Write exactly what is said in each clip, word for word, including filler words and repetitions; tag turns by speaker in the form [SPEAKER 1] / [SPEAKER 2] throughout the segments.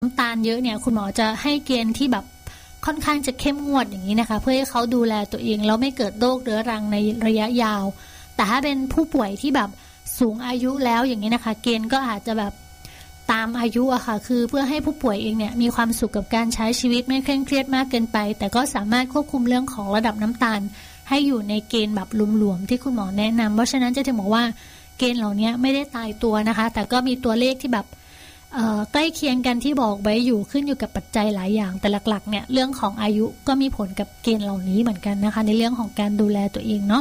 [SPEAKER 1] น้ำตาลเยอะเนี่ยคุณหมอจะให้เกณฑ์ที่แบบค่อนข้างจะเข้มงวดอย่างนี้นะคะเพื่อให้เขาดูแลตัวเองแล้วไม่เกิดโรคเรื้อรังในระยะยาวแต่ถ้าเป็นผู้ป่วยที่แบบสูงอายุแล้วอย่างนี้นะคะเกณฑ์ก็อาจจะแบบตามอายุอะค่ะคือเพื่อให้ผู้ป่วยเองเนี่ยมีความสุขกับการใช้ชีวิตไม่เคร่งเครียดมากเกินไปแต่ก็สามารถควบคุมเรื่องของระดับน้ำตาลให้อยู่ในเกณฑ์แบบหลวมๆที่คุณหมอแนะนำเพราะฉะนั้นจะถึงบอกว่าเกณฑ์เหล่านี้ไม่ได้ตายตัวนะคะแต่ก็มีตัวเลขที่แบบใกล้เคียงกันที่บอกไว้อยู่ขึ้นอยู่กับปัจจัยหลายอย่างแต่หลักๆเนี่ยเรื่องของอายุก็มีผลกับเกณฑ์เหล่านี้เหมือนกันนะคะในเรื่องของการดูแลตัวเองเนาะ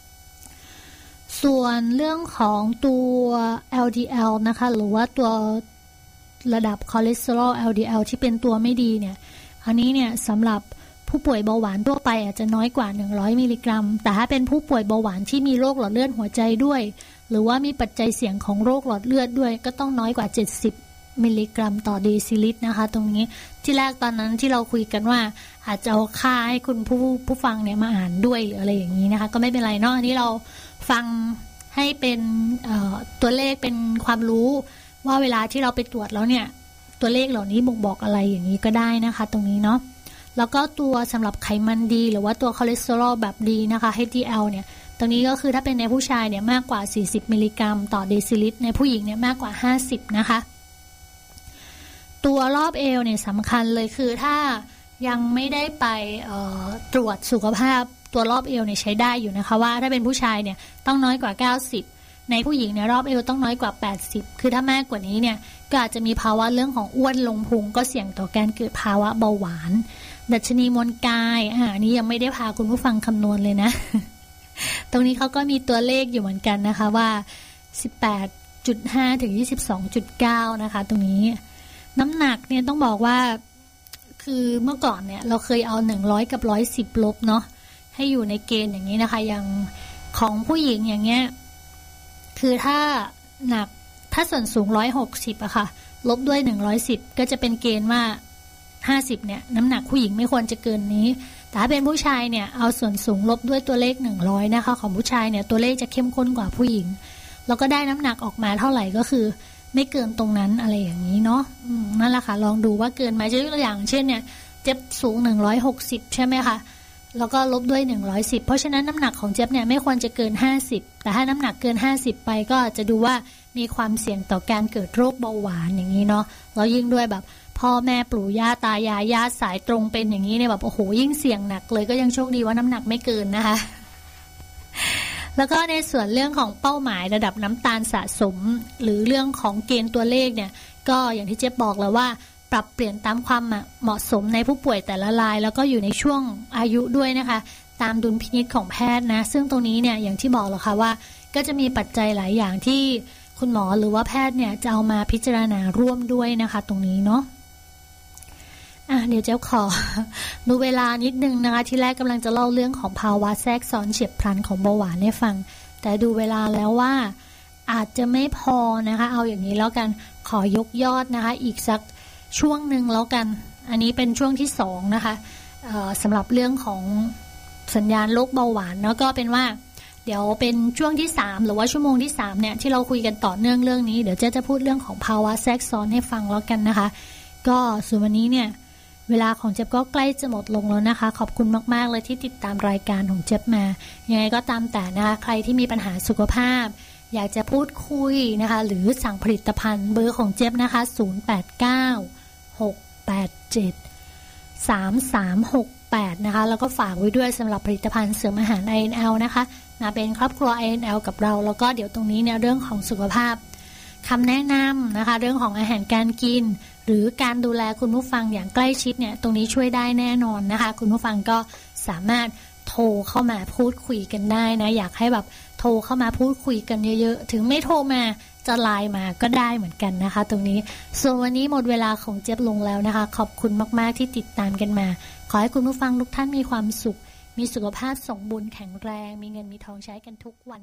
[SPEAKER 1] ส่วนเรื่องของตัว แอล ดี แอล นะคะหรือว่าตัวระดับคอเลสเตอรอล แอล ดี แอล ที่เป็นตัวไม่ดีเนี่ยอันนี้เนี่ยสำหรับผู้ป่วยเบาหวานทั่วไปอาจจะน้อยกว่าหนึ่งร้อยมิลลิกรัมแต่ถ้าเป็นผู้ป่วยเบาหวานที่มีโรคหลอดเลือดหัวใจด้วยหรือว่ามีปัจจัยเสี่ยงของโรคหลอดเลือดด้วยก็ต้องน้อยกว่าเจ็ดสิบมิลลิกรัมต่อเดซิลิตรนะคะตรงนี้ที่แรกตอนนั้นที่เราคุยกันว่าอาจจะเอาค่าให้คุณผู้ผู้ฟังเนี่ยมาอ่านด้วยหรืออะไรอย่างนี้นะคะก็ไม่เป็นไรเนาะอันนี้เราฟังให้เป็นตัวเลขเป็นความรู้ว่าเวลาที่เราไปตรวจแล้วเนี่ยตัวเลขเหล่านี้บ่งบอกอะไรอย่างนี้ก็ได้นะคะตรงนี้เนาะแล้วก็ตัวสำหรับไขมันดีหรือว่าตัวคอเลสเตอรอลแบบดีนะคะ เอช ดี แอล เนี่ยตรงนี้ก็คือถ้าเป็นในผู้ชายเนี่ยมากกว่าสี่สิบมิลลิกรัมต่อเดซิลิตรในผู้หญิงเนี่ยมากกว่าห้าสิบนะคะตัวรอบเอวเนี่ยสำคัญเลยคือถ้ายังไม่ได้ไปตรวจสุขภาพตัวรอบเอวเนี่ยใช้ได้อยู่นะคะว่าถ้าเป็นผู้ชายเนี่ยต้องน้อยกว่าเก้าสิบในผู้หญิงเนี่ยรอบเอวต้องน้อยกว่าแปดสิบคือถ้ามากกว่านี้เนี่ยก็อาจจะมีภาวะเรื่องของอ้วนลงพุงก็เสี่ยงต่อการเกิดภาวะเบาหวานดัชนีมวลกายอ่านี้ยังไม่ได้พาคุณผู้ฟังคำนวณเลยนะ ตรงนี้เขาก็มีตัวเลขอยู่เหมือนกันนะคะว่า สิบแปดจุดห้า ถึง ยี่สิบสองจุดเก้า นะคะตรงนี้น้ำหนักเนี่ยต้องบอกว่าคือเมื่อก่อนเนี่ยเราเคยเอาหนึ่งร้อยกับหนึ่งร้อยสิบลบเนาะให้อยู่ในเกณฑ์อย่างนี้นะคะอย่างของผู้หญิงอย่างเงี้ยคือถ้าหนักถ้าส่วนสูงหนึ่งร้อยหกสิบอะค่ะลบด้วยหนึ่งร้อยสิบก็จะเป็นเกณฑ์ว่าห้าสิบเนี่ยน้ำหนักผู้หญิงไม่ควรจะเกินนี้แต่ถ้าเป็นผู้ชายเนี่ยเอาส่วนสูงลบด้วยตัวเลขหนึ่งร้อยนะคะของผู้ชายเนี่ยตัวเลขจะเข้มข้นกว่าผู้หญิงแล้วก็ได้น้ำหนักออกมาเท่าไหร่ก็คือไม่เกินตรงนั้นอะไรอย่างนี้เนาะนั่นแหละค่ะลองดูว่าเกินไหมยกตัวอย่างเช่นเนี่ยเจ็บสูงหนึ่งร้อยหกสิบใช่ไหมคะแล้วก็ลบด้วยหนึ่งร้อยสิบเพราะฉะนั้นน้ำหนักของเจ็บเนี่ยไม่ควรจะเกินห้าสิบแต่ถ้าน้ำหนักเกินห้าสิบไปก็อาจจะดูว่ามีความเสี่ยงต่อการเกิดโรคเบาหวานอย่างนี้เนาะแล้วยิ่งด้วยแบบพ่อแม่ปู่ย่าตายายญาติสายตรงเป็นอย่างนี้เนี่ยแบบโอ้โหยิ่งเสี่ยงหนักเลยก็ยังโชคดีว่าน้ำหนักไม่เกินนะคะแล้วก็ในส่วนเรื่องของเป้าหมายระดับน้ำตาลสะสมหรือเรื่องของเกณฑ์ตัวเลขเนี่ยก็อย่างที่เจ๊บอกแล้วว่าปรับเปลี่ยนตามความเหมาะสมในผู้ป่วยแต่ละรายแล้วก็อยู่ในช่วงอายุด้วยนะคะตามดุลพินิจของแพทย์นะซึ่งตรงนี้เนี่ยอย่างที่บอกแล้วค่ะว่าก็จะมีปัจจัยหลายอย่างที่คุณหมอหรือว่าแพทย์เนี่ยจะเอามาพิจารณาร่วมด้วยนะคะตรงนี้เนาะอ่ะเดี๋ยวเจ้าขอดูเวลานิดนึงนะคะที่แรกกำลังจะเล่าเรื่องของภาวะแทรกซ้อนเฉียบพลันของเบาหวานให้ฟังแต่ดูเวลาแล้วว่าอาจจะไม่พอนะคะเอาอย่างนี้แล้วกันขอยกยอดนะคะอีกสักช่วงหนึ่งแล้วกันอันนี้เป็นช่วงที่สองนะคะสำหรับเรื่องของสัญญาณโรคเบาหวานแล้วก็เป็นว่าเดี๋ยวเป็นช่วงที่สามหรือว่าชั่วโมงที่สามเนี่ยที่เราคุยกันต่อเนื่องเรื่องนี้เดี๋ยวเจ๊จะพูดเรื่องของภาวะแทรกซ้อนให้ฟังแล้วกันนะคะก็ส่วนวันนี้เนี่ยเวลาของเจ๊ก็ใกล้จะหมดลงแล้วนะคะขอบคุณมากๆเลยที่ติดตามรายการของเจ๊มายังไงก็ตามแต่นะคะใครที่มีปัญหาสุขภาพอยากจะพูดคุยนะคะหรือสั่งผลิตภัณฑ์เบอร์ของเจ๊นะคะศูนย์ แปด เก้า หก แปด เจ็ด สาม สาม หก แปดนะคะแล้วก็ฝากไว้ด้วยสำหรับผลิตภัณฑ์เสริมอาหาร ไอ เอ็น แอล นะคะมาเป็นครอบครัว ไอ เอ็น แอล กับเราแล้วก็เดี๋ยวตรงนี้เนี่ยเรื่องของสุขภาพคำแนะนำนะคะเรื่องของอาหารการกินหรือการดูแลคุณผู้ฟังอย่างใกล้ชิดเนี่ยตรงนี้ช่วยได้แน่นอนนะคะคุณผู้ฟังก็สามารถโทรเข้ามาพูดคุยกันได้นะอยากให้แบบโทรเข้ามาพูดคุยกันเยอะๆถึงไม่โทรมาจะไลน์มาก็ได้เหมือนกันนะคะตรงนี้ส่วนวันนี้หมดเวลาของเจี๊ยบลงแล้วนะคะขอบคุณมากๆที่ติดตามกันมาขอให้คุณผู้ฟังทุกท่านมีความสุขมีสุขภาพสมบูรณ์แข็งแรงมีเงินมีทองใช้กันทุกวัน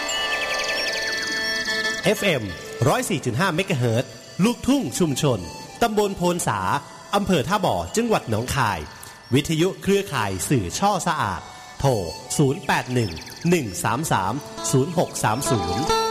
[SPEAKER 2] เอฟ เอ็ม หนึ่งร้อยสี่จุดห้า เมกะเฮิรตซ์ลูกทุ่งชุมชนตำบลโพนสาอำเภอท่าบ่อจังหวัดหนองคายวิทยุเครือข่ายสื่อช่อสะอาดโทรศูนย์ แปด หนึ่ง หนึ่ง สาม สาม ศูนย์ หก สาม ศูนย์